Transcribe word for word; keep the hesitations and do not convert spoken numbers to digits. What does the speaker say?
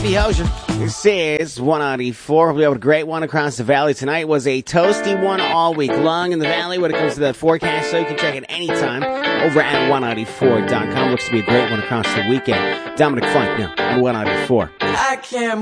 Kathy Hosier. This is one ninety-four. Hope you have a great one across the valley tonight. Was a toasty one all week long in the valley when it comes to the forecast, so you can check it anytime over at one ninety-four dot com. Looks to be a great one across the weekend. Dominic Funk now on one ninety-four. I can't